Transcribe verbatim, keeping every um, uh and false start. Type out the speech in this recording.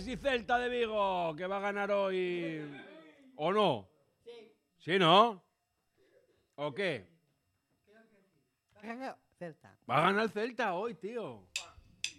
Betis y Celta de Vigo, que va a ganar hoy. ¿O no? Sí. ¿Sí, no? ¿O qué? Celta. Va a ganar el Celta hoy, tío.